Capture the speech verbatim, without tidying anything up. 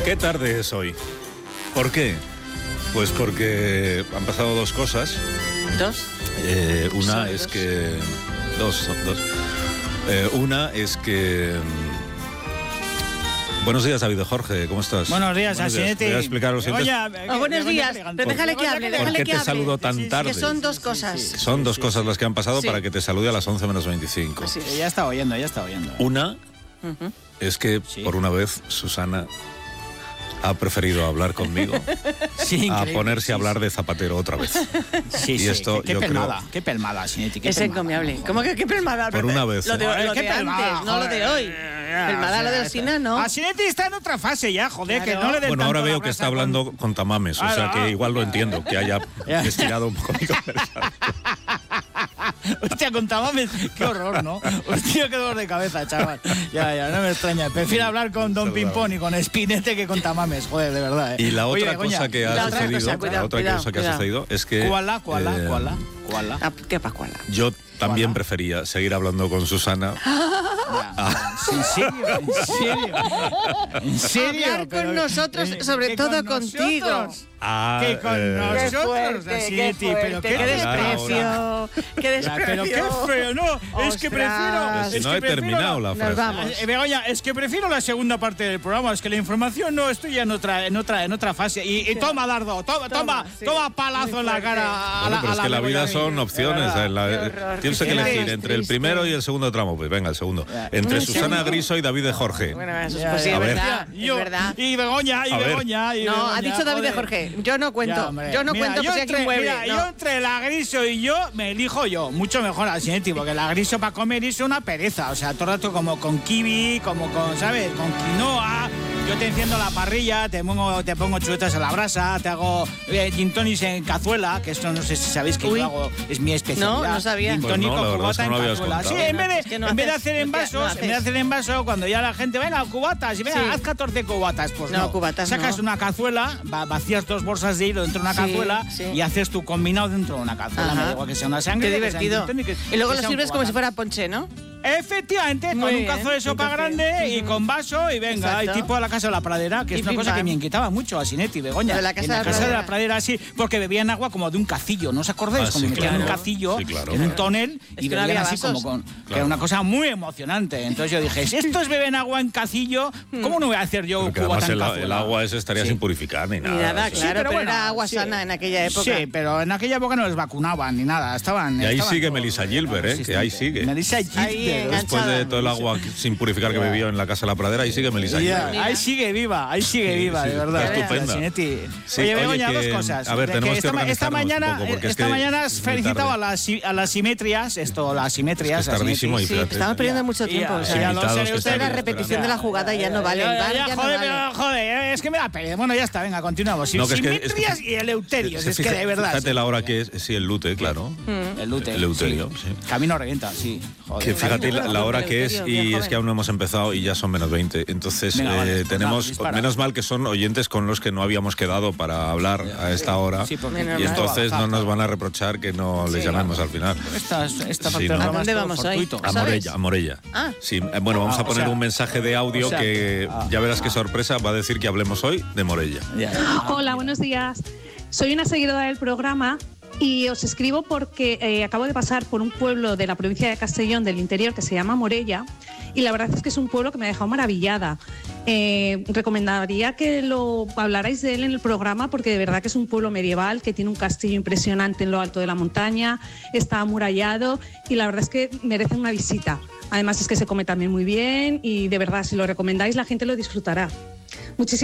¿Qué tarde es hoy? ¿Por qué? Pues porque han pasado dos cosas. ¿Dos? Eh, una es dos? que... Dos, dos. Eh, una es que... Buenos días, David Jorge, ¿cómo estás? Buenos días, Asinetti. Voy a explicar los siguientes. Oh, buenos días, pero déjale que hable, déjale ¿Por qué que te hable? saludo tan Sí, sí, tarde? que son dos cosas. Sí, sí, sí. Son dos sí, cosas sí. las que han pasado Sí. para que te salude a las once menos veinticinco. Sí. Ya está oyendo, ya está oyendo. Una Uh-huh. es que, Sí. por una vez, Susana ha preferido hablar conmigo Sí, a increíble. ponerse Sí, a hablar sí. de Zapatero otra vez. Sí, Y sí, esto, qué, qué yo creo- pelmada, qué pelmada, Asinetti, qué Es pelmada. encomiable. ¿Cómo que qué pelmada? Por una vez, Lo de, ¿eh? lo Qué de pelmada, antes, no lo de joder. hoy. Pelmada lo del Sina, ¿no? Asinetti está en otra fase ya, joder, Claro. que no le den Bueno, ahora tanto veo la que está brasa con- hablando con tamames, o sea Ah, que ah. igual lo entiendo, que haya Ya. estirado un poco mi conversación. Hostia, con tamames, qué horror, ¿no? Hostia, qué dolor de cabeza, chaval. Ya, ya, no me extraña. Prefiero hablar con Don Pimpón y con Espinete que con tamames, joder, de verdad. ¿eh? Y la Oye, otra Begoña, cosa que la ha otra sucedido, cosa, cuidado, la otra cuidado, cosa que ha cuidado. sucedido es que ¿Cuál, cuál, eh, cuál, cuál? Ah, ¿qué pa' cuál? yo también ¿Cuál? prefería seguir hablando con Susana. ¿En serio? ¿En serio? ¿En serio? Hablar con Pero- nosotros, eh, sobre que todo con contigo. nosotros. a, Que con eh, nosotros, fuerte, Asinetti, qué pero fuerte, qué qué desprecio, ahora. qué Ya, desprecio. pero qué feo, no, es que prefiero... Ostras. si es no que he prefiero terminado la Nos frase. vamos. Eh, Begoña, es que prefiero la segunda parte del programa, es que la información no, estoy ya en otra, en otra, en otra fase. Y, y toma, Dardo, toma, toma, sí. toma palazo en la cara a Bueno, la pero es a que la vida Begoña. son opciones. De eh, la- Qué horror, tienes qué que elegir triste. entre el primero y el segundo tramo. Pues venga, el segundo. Entre ¿Un Susana segundo? Griso y David de Jorge. Bueno, eso es Ya, pues sí, ya. es A ver. verdad, Yo- es verdad. Y Begoña, y A ver. Begoña, y No, Begoña, ha dicho David de joder. Jorge. Yo no cuento. Ya, hombre. Yo no Mira, cuento yo pues si aquí entre, mueble. mira, no. yo entre la Griso y yo me elijo yo. Mucho mejor Asinetti, porque la Griso para comer es una pereza. O sea, todo el rato como con kiwi, como con, ¿sabes? Con quinoa. Yo te enciendo la parrilla, te pongo, te pongo chuletas a la brasa, te hago eh, gin tonics en cazuela, que esto no sé si sabéis que Uy. yo hago, es mi especialidad. No, no sabía. Gin Pues tonic no, con la verdad es cubata que no en lo habías cazuela. Sí, contado. en vez de, Es que no en vez de haces, hacer es que envasos, no en vez de haces. hacer envasos, cuando ya la gente, venga, cubatas, y venga, Sí. haz catorce cubatas, pues no. No, cubatas Sacas no. una cazuela, va- vacías dos bolsas de hilo dentro de una Sí, cazuela sí. y haces tu combinado dentro de una cazuela. Ajá. Me da igual que sea una sangre, Qué que sea un divertido. gin tonic, que- Y luego que lo sea un sirves como cubata. si fuera ponche, ¿no? Efectivamente, Muy con un bien, cazo de sopa entonces, grande y ujú. con vaso y venga, Exacto. y tipo a la casa de la pradera, que Y es una pim, cosa que pam. me inquietaba mucho a Asinetti, Begoña. Lo de la casa en de la la casa de pradera. la pradera, sí, porque bebían agua como de un cacillo, ¿no os acordáis? Ah, como sí, metían claro. un cacillo Sí, claro, en un claro. tonel Es y que no bebían había así como vasos. con... Que Claro. era una cosa muy emocionante. Entonces yo dije, si estos beben agua en cacillo, ¿cómo no voy a hacer yo Porque cubata además en el, cazuela? el agua ese estaría Sí. sin purificar ni nada. Ni nada, o sea. claro, pero, bueno, era agua sí. sana en aquella época. Sí, pero en aquella época no les vacunaban ni nada. Estaban. Y ahí estaban sigue todos Melissa Gilbert, ¿eh? Que ahí sigue. Melissa Ahí Gilbert. enganchada. Después de todo el agua sin purificar que bebió en la casa de la pradera, ahí sigue Melissa Ya, Gilbert. Mira. ahí sigue viva, ahí sigue Sí, viva, sí, de verdad. está estupenda. Asinetti. Sí, oye, oye, Begoña, que- dos cosas. a ver, De tenemos que esta, ma- esta organizarnos un mañana, poco, porque es esta que mañana has es muy felicitado a tarde. las, si- a las simetrias, esto, las simetrias. Es que es tardísimo Asinetti. y Sí, fíjate. estamos perdiendo mucho Ya, tiempo. ya, o sea, ya lo invitados sé, que usted están la aquí repetición de la jugada ya no vale. Ya, El ya, bar ya, ya no joder, vale. pero, joder, es que me la pele. Bueno, ya está, venga, continuamos. No, que es que- Simetrias es que- y eleuterios, Se es que fija- de verdad. Fíjate sí. la hora que es. Sí, el lute, claro. El lute. El Eleuterio, sí. Camino revienta, sí. Joder. Que fíjate la, la hora que es Eleuterio, bien y es joven. que aún no hemos empezado y ya son menos veinte. Entonces Venga, eh, vale, pues tenemos, vale, dispara. menos mal que son oyentes con los que no habíamos quedado para hablar a esta hora. Sí, porque Menos Y mal. entonces no nos van a reprochar que no les Sí. llamemos al final. Esta, esta Sí, parte ¿no? del programa ¿A dónde es todo vamos hoy? fortuito. A ¿Sabes? Morella, a Morella. Ah. Sí, eh, bueno, vamos Ah, a poner o sea, un mensaje de audio o sea que que- ah, ya verás qué sorpresa va a decir que hablemos hoy de Morella. Ya. Hola, buenos días. Soy una seguidora del programa y os escribo porque eh, acabo de pasar por un pueblo de la provincia de Castellón del interior que se llama Morella y la verdad es que es un pueblo que me ha dejado maravillada. Eh, recomendaría que lo hablarais de él en el programa porque de verdad que es un pueblo medieval que tiene un castillo impresionante en lo alto de la montaña, está amurallado y la verdad es que merece una visita. Además es que se come también muy bien y de verdad si lo recomendáis la gente lo disfrutará. Muchísimas